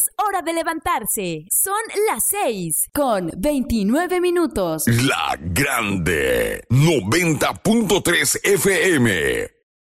es hora de levantarse. Son las 6:29. La Grande 90.3 FM.